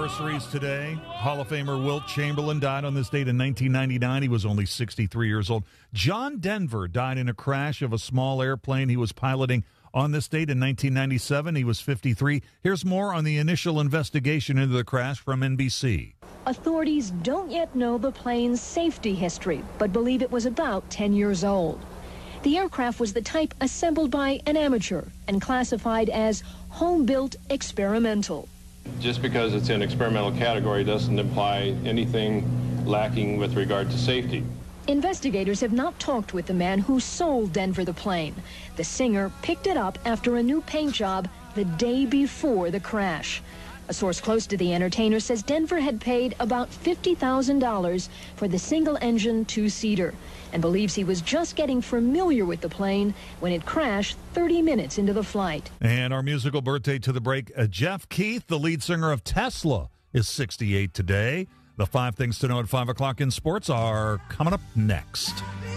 anniversaries today. Hall of Famer Wilt Chamberlain died on this date in 1999. He was only 63 years old. John Denver died in a crash of a small airplane he was piloting on this date in 1997. He was 53. Here's more on the initial investigation into the crash from NBC. Authorities don't yet know the plane's safety history, but believe it was about 10 years old. The aircraft was the type assembled by an amateur and classified as home-built experimental. Just because it's in experimental category doesn't imply anything lacking with regard to safety. Investigators have not talked with the man who sold Denver the plane. The singer picked it up after a new paint job the day before the crash. A source close to the entertainer says Denver had paid about $50,000 for the single-engine two-seater and believes he was just getting familiar with the plane when it crashed 30 minutes into the flight. And our musical birthday to the break, Jeff Keith, the lead singer of Tesla, is 68 today. The 5 things to know at 5 o'clock in sports are coming up next.